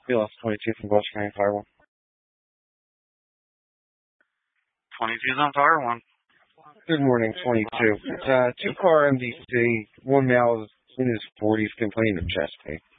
BLS 22 from Gulch County Fire 1. 22's on Fire 1. Good morning, 22. It's two-car MDC. One male is in his 40s complaining of chest pain.